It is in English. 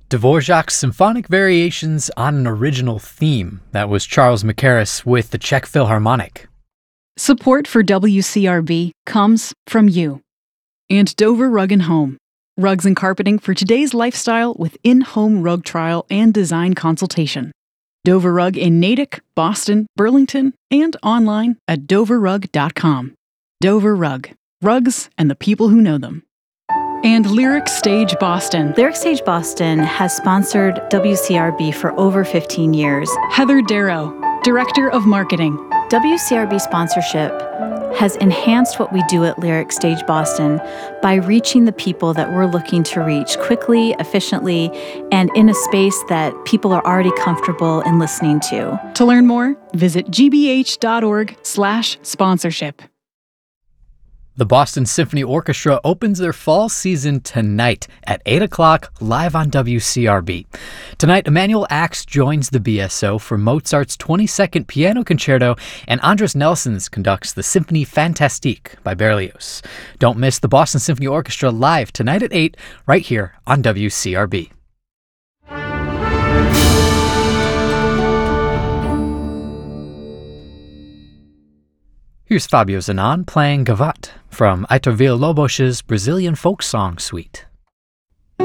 Dvorak's symphonic variations on an original theme. That was Charles Mackerras with the Czech Philharmonic. Support for WCRB comes from you. And Dover Rug & Home. Rugs and carpeting for today's lifestyle with in-home rug trial and design consultation. Dover Rug in Natick, Boston, Burlington, and online at doverrug.com. Dover Rug. Rugs and the people who know them. And Lyric Stage Boston. Lyric Stage Boston has sponsored WCRB for over 15 years. Heather Darrow, Director of Marketing. WCRB sponsorship has enhanced what we do at Lyric Stage Boston by reaching the people that we're looking to reach quickly, efficiently, and in a space that people are already comfortable in listening to. To learn more, visit gbh.org/sponsorship. The Boston Symphony Orchestra opens their fall season tonight at 8 o'clock live on WCRB. Tonight, Emanuel Ax joins the BSO for Mozart's 22nd Piano Concerto, and Andres Nelsons conducts the Symphonie Fantastique by Berlioz. Don't miss the Boston Symphony Orchestra live tonight at 8 right here on WCRB. Here's Fabio Zanon playing Gavotte from Heitor Villa-Lobos's Brazilian Folk Song Suite.